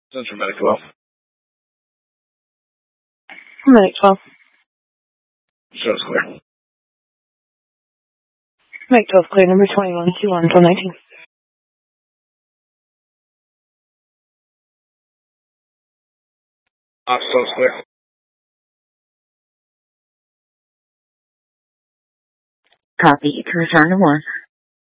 Central Medic 12. Medic 12. Show's clear. Medic 12 clear, number 21, 21, 1219. Show's clear. Copy. To return to 1.